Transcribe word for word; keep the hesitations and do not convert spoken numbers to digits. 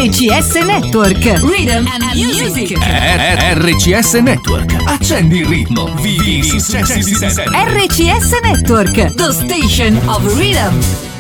R C S Network. Rhythm and Music. R C S Network. Accendi il ritmo. Vivi i successi di sempre. R C S Network, the station of rhythm.